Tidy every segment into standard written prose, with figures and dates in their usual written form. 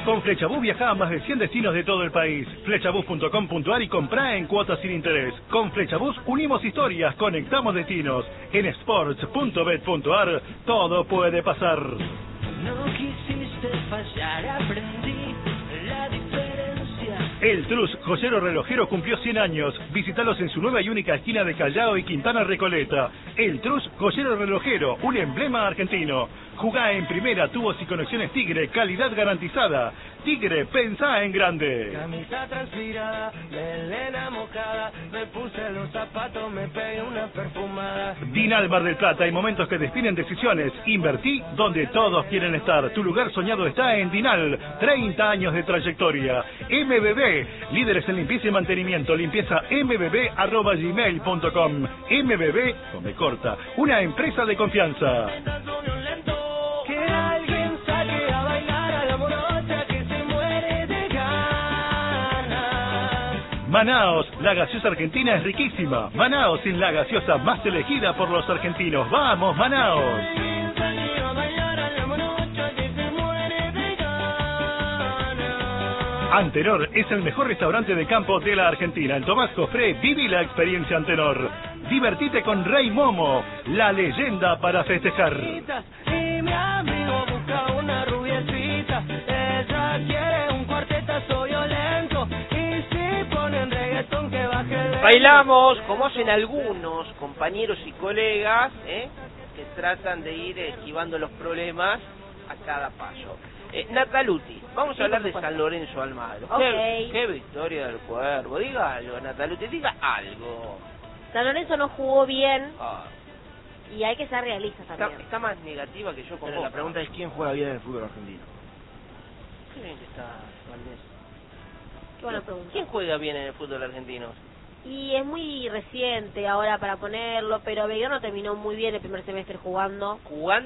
Con Flechabús viajá a más de 100 destinos de todo el país. Flechabús.com.ar y comprá en cuotas sin interés. Con Flechabús unimos historias, conectamos destinos. En sports.bet.ar todo puede pasar. No quisiste fallar, aprendí la diferencia. El Trus, joyero relojero, cumplió 100 años. Visítalos en su nueva y única esquina de Callao y Quintana Recoleta. El Trus, joyero relojero, un emblema argentino. Jugá en primera, tubos y conexiones Tigre, calidad garantizada. Tigre, pensá en grande. Camisa transpirada, melena mojada, me puse los zapatos, me pegué una perfumada. Dinal Mar del Plata, hay momentos que definen decisiones. Invertí donde todos quieren estar. Tu lugar soñado está en Dinal. 30 años de trayectoria. MBB, líderes en limpieza y mantenimiento. Limpieza mbb@gmail.com. MBB, come corta, una empresa de confianza. Que alguien saque a bailar a la morocha que se muere de ganas. Manaos, la gaseosa argentina es riquísima. Manaos es la gaseosa más elegida por los argentinos. ¡Vamos, Manaos! Alguien saque a bailar a la morocha que se muere de ganas. Antenor es el mejor restaurante de campo de la Argentina. En Tomás Cofré, viví la experiencia Antenor. Divertite con Rey Momo, la leyenda para festejar. Y mi amigo busca una rubiecita, ella quiere un cuartetazo violento, y si ponen reggaetón que baje el... Bailamos, como hacen algunos compañeros y colegas, que tratan de ir esquivando los problemas a cada paso. Nataluti, vamos a hablar de San Lorenzo Almagro. Okay. Qué victoria del Cuervo. Diga algo, Nataluti, diga algo. San Lorenzo no jugó bien Ah, y hay que ser realistas también. está más negativa que yo con Pero la pregunta es quién juega bien en el fútbol argentino. ¿Qué bien que está Valdés? Qué buena pregunta. ¿Quién juega bien en el fútbol argentino? Y es muy reciente ahora para ponerlo, pero Belgrano terminó muy bien el primer semestre jugando.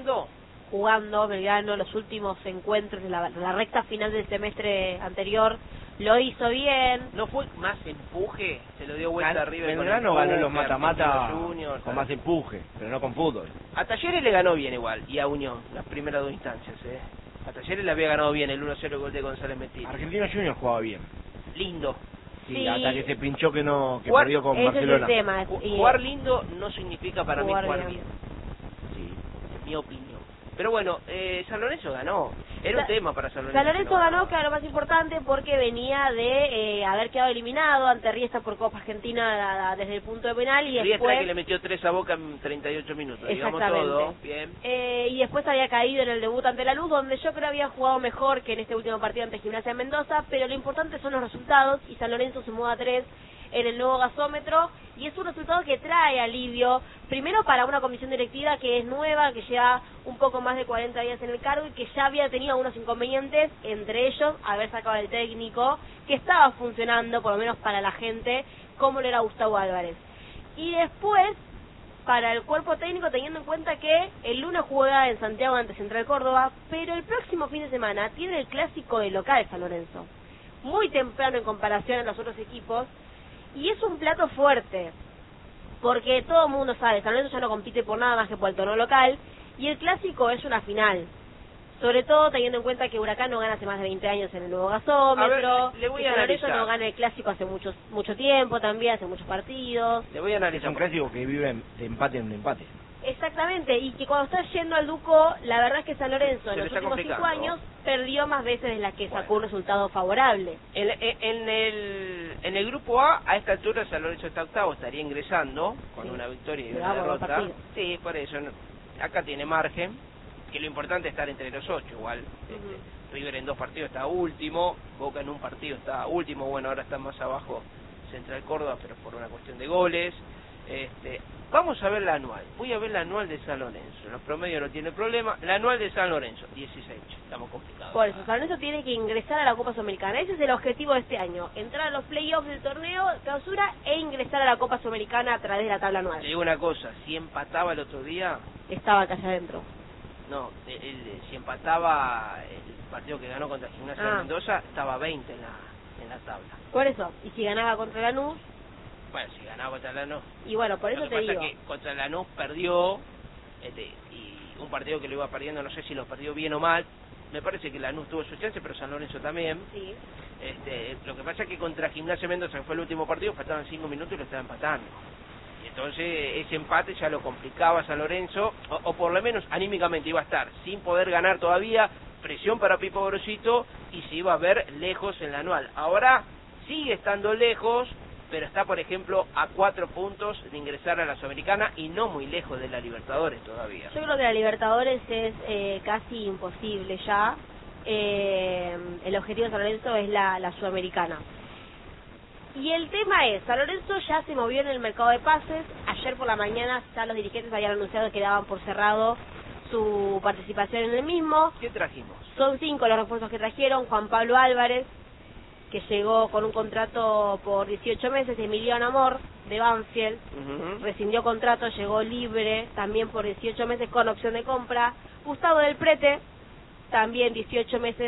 Belgrano los últimos encuentros de la recta final del semestre anterior lo hizo bien. ¿No fue más empuje? Se lo dio vuelta arriba. Belgrano ganó los mata-mata Juniors, con más empuje, pero no con fútbol. A Talleres le ganó bien igual, y a Unión, las primeras dos instancias, A Talleres le había ganado bien el 1-0 gol de González Metino. Argentino Junior jugaba bien. Lindo. Sí, hasta que se pinchó que Jugar, perdió con ese Barcelona. es el tema. Jugar lindo no significa para mí jugar bien. Sí. Es mi opinión. Pero bueno, San Lorenzo ganó. Era un tema para San Lorenzo. San Lorenzo ganó, que era lo más importante, porque venía de haber quedado eliminado ante Riestra por Copa Argentina desde el punto de penal y Riestra después... que le metió 3 a Boca en 38 minutos, digamos Exactamente. todo. Bien. Y después había caído en el debut ante Lanús, donde yo creo había jugado mejor que en este último partido ante Gimnasia de Mendoza, pero lo importante son los resultados, y San Lorenzo se muda a 3 en el nuevo gasómetro, y es un resultado que trae alivio, primero para una comisión directiva que es nueva, que lleva un poco más de 40 días en el cargo y que ya había tenido algunos inconvenientes, entre ellos haber sacado al técnico, que estaba funcionando, por lo menos para la gente, como lo era Gustavo Álvarez. Y después, para el cuerpo técnico, teniendo en cuenta que el lunes juega en Santiago ante Central Córdoba, pero el próximo fin de semana tiene el clásico de local San Lorenzo, muy temprano en comparación a los otros equipos, y es un plato fuerte, porque todo el mundo sabe, San Lorenzo ya no compite por nada más que por el torneo local, y el clásico es una final, sobre todo teniendo en cuenta que Huracán no gana hace más de 20 años en el nuevo gasómetro, A ver, le voy a San Lorenzo analizar. no gana el clásico hace mucho tiempo también, hace muchos partidos. Le voy a Es analizar. un clásico que vive de empate en empate. Exactamente, y que cuando estás yendo al Duco, la verdad es que San Lorenzo Se en le los está últimos 5 complicando. años perdió más veces de las que sacó un resultado favorable. En el grupo A esta altura San Lorenzo está octavo, estaría ingresando con Sí. una victoria y Pero una vamos, derrota. partido. Sí, por eso. Acá tiene margen, que lo importante es estar entre los 8 igual. River en 2 partidos está último, Boca en un partido está último, bueno, ahora está más abajo Central Córdoba, pero por una cuestión de goles. Vamos a ver la anual. Voy a ver la anual de San Lorenzo. Los promedios no tiene problema. La anual de San Lorenzo, 16. Estamos complicados. Por eso, San Lorenzo tiene que ingresar a la Copa Sudamericana. Ese es el objetivo de este año, entrar a los playoffs del torneo clausura e ingresar a la Copa Sudamericana a través de la tabla anual. Te digo una cosa, si empataba el otro día, Estaba acá adentro. no, si empataba el partido que ganó contra Gimnasia de Mendoza, estaba 20 en la tabla. Por eso, y si ganaba contra Lanús, Bueno, si ganaba contra Lanús. y bueno, por eso Lo que te pasa digo. es que contra Lanús perdió, y un partido que lo iba perdiendo, no sé si lo perdió bien o mal, me parece que Lanús tuvo su chance, pero San Lorenzo también. Sí. Lo que pasa es que contra Gimnasia Mendoza, que fue el último partido, faltaban 5 minutos y lo estaba empatando. Y entonces ese empate ya lo complicaba a San Lorenzo, o por lo menos anímicamente iba a estar sin poder ganar todavía, presión para Pipo Gorosito, y se iba a ver lejos en la anual. Ahora sigue estando lejos, pero está, por ejemplo, a 4 puntos de ingresar a la Sudamericana y no muy lejos de la Libertadores todavía. Yo creo que la Libertadores es casi imposible ya. El objetivo de San Lorenzo es la Sudamericana. Y el tema es, San Lorenzo ya se movió en el mercado de pases. Ayer por la mañana ya los dirigentes habían anunciado que daban por cerrado su participación en el mismo. ¿Qué trajimos? Son 5 los refuerzos que trajeron. Juan Pablo Álvarez, que llegó con un contrato por 18 meses, Emiliano Amor, de Banfield, rescindió contrato, llegó libre, también por 18 meses con opción de compra. Gustavo del Prete, también 18 meses